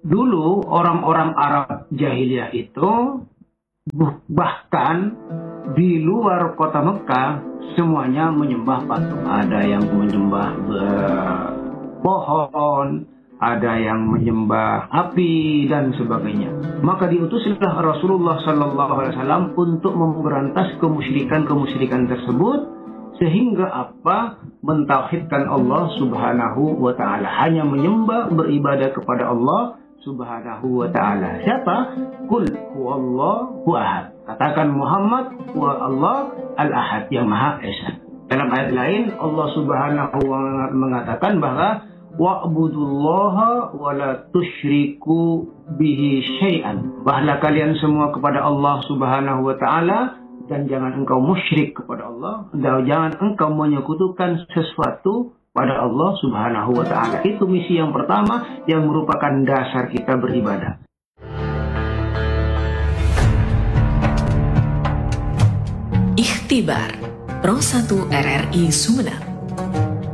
Dulu orang-orang Arab jahiliyah itu bahkan di luar kota Mekah semuanya menyembah patung. Ada yang menyembah pohon, ada yang menyembah api dan sebagainya. Maka diutuslah Rasulullah SAW untuk memberantas kemusyrikan tersebut, sehingga apa? Mentauhidkan Allah Subhanahu wa Ta'ala. Hanya menyembah, beribadah kepada Allah Subhanahu wa Ta'ala. Siapa? Qul huwallahu ahad. Katakan Muhammad huwa Allah al-ahad, yang Maha Esa. Dalam ayat lain Allah Subhanahu wa Ta'ala mengatakan bahwa wa'budullaha wa la tusyriku bihi syai'an. Bahlah kalian semua kepada Allah Subhanahu wa Ta'ala, dan jangan engkau musyrik kepada Allah, dan jangan engkau menyekutukan sesuatu pada Allah Subhanahu wa Ta'ala. Itu misi yang pertama yang merupakan dasar kita beribadah. Ikhtibar Pro 1 RRI Sumeneb.